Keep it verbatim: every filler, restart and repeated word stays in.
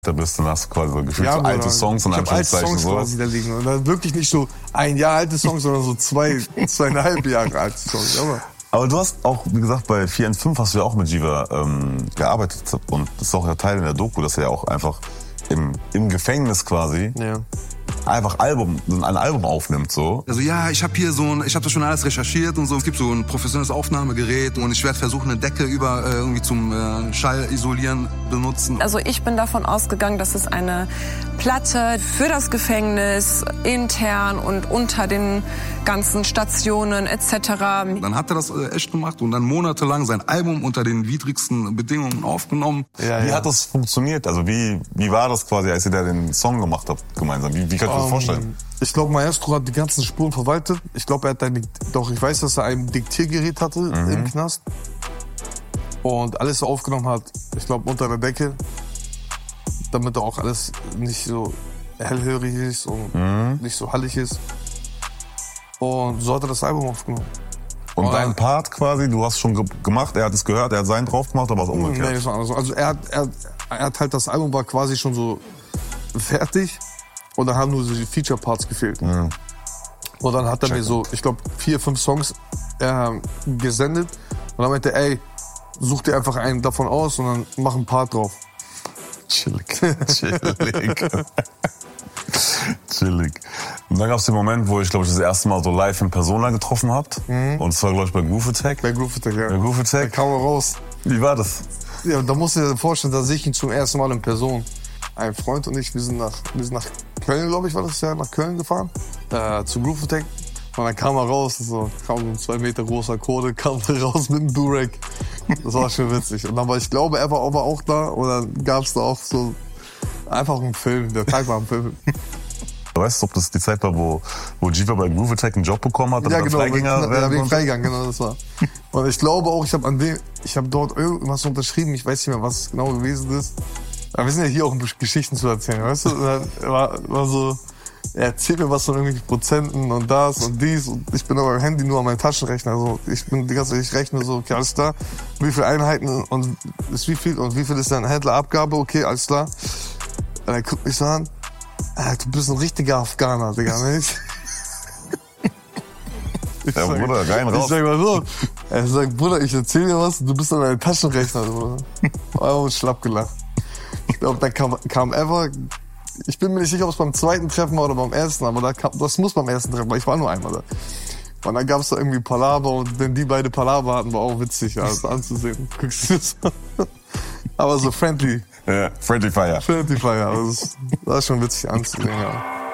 Da bist du, hast quasi so gefühlt Ja, so alte Bruder. Songs und ich hab alte Songs sowas. quasi da liegen. Und dann wirklich nicht so ein Jahr alte Songs, sondern so zwei, zweieinhalb Jahre alte Songs. Aber Aber du hast auch, wie gesagt, bei vier eins fünf hast du ja auch mit Jiva ähm, gearbeitet. Und das ist auch ja Teil in der Doku, dass er ja auch einfach im, im Gefängnis quasi ja. einfach Album, ein Album aufnimmt. So. Also ja, ich habe hier so ein, ich habe das schon alles recherchiert und so. Es gibt so ein professionelles Aufnahmegerät und ich werde versuchen, eine Decke über äh, irgendwie zum äh, Schallisolieren benutzen. Also ich bin davon ausgegangen, dass es eine Platte für das Gefängnis intern und unter den ganzen Stationen et cetera. Dann hat er das äh, echt gemacht und dann monatelang sein Album unter den widrigsten Bedingungen aufgenommen. Ja, Wie ja. hat das funktioniert? Also wie, wie war das quasi, als ihr da den Song gemacht habt gemeinsam? Wie, wie kann ich mir das Ähm, vorstellen? Ich glaube, Maestro hat die ganzen Spuren verwaltet. Ich glaube, er hat ein, doch ich weiß, dass er ein Diktiergerät hatte Mhm. im Knast und alles aufgenommen hat. Ich glaube unter der Decke, damit auch alles nicht so hellhörig ist und Mhm. nicht so hallig ist. Und so hat er das Album aufgenommen. Und Oh, dein Part quasi, du hast schon ge gemacht, er hat es gehört, er hat seinen drauf gemacht, aber es Nee, umgekehrt. das war anders. Also er hat, er, er hat halt, das Album war quasi schon so fertig und da haben nur so die Feature-Parts gefehlt. Mhm. Und dann hat er mir so, ich glaube, vier, fünf Songs äh, gesendet und dann meinte er, ey, such dir einfach einen davon aus und dann mach einen Part drauf. Chillig. Chillig. Chillig. Und dann gab es den Moment, wo ich, glaube ich, das erste Mal so live in Persona getroffen habt. Und zwar, glaube ich, bei Groove Attack. Bei Groove Attack, ja. Bei Groove Da Attack. kam er raus. Wie war das? Ja, und da musst du dir vorstellen, da sehe ich ihn zum ersten Mal in Person. Ein Freund und ich, wir sind nach, wir sind nach Köln, glaube ich, war das ja, nach Köln gefahren, äh, zu Groove Attack. Und dann kam er raus, so, kam so ein zwei Meter großer Kode, kam da raus mit einem Durag. Das war schon witzig. Und dann war, ich glaube, er war aber auch da und dann gab es da auch so einfach einen Film, der Tag war ein Film. Weißt du, ob das die Zeit war, wo, wo Jiva bei Groove Attack einen Job bekommen hat? Ja, damit er genau, Freigänger wegen, ja, werden wegen konnte? Freigang, genau, das war. Und ich glaube auch, ich habe an dem, ich habe dort irgendwas unterschrieben, ich weiß nicht mehr, was es genau gewesen ist. Aber wir sind ja hier auch, um Geschichten zu erzählen, weißt du? Und dann war, war so, er erzählt mir was von irgendwelchen Prozenten und das und dies und ich bin aber am Handy nur an meinem Taschenrechner, also ich bin die ganze Zeit, ich rechne so, okay, alles klar, wie viele Einheiten und ist wie viel und wie viel ist dann Händlerabgabe, okay, alles klar. Und er guckt mich so an, ah, du bist ein richtiger Afghaner, Digga, nicht? Ich Ja, sag- Bruder, rein, Ich raus. sag mal so, er sagt, Bruder, ich erzähl dir was, du bist an deinem Taschenrechner, Bruder. Oh, schlapp gelacht. Ich glaube, da kam, kam Ever, ich bin mir nicht sicher, ob es beim zweiten Treffen war oder beim ersten, aber da kam, das muss beim ersten Treffen, weil ich war nur einmal da. Und dann gab es da irgendwie Palaver und wenn die beide Palaver hatten, war auch witzig, ja, das anzusehen. Guckst du das an? Aber so friendly, Ja, Friendly Fire. friendly Fire, das war schon witzig anzusehen, ja.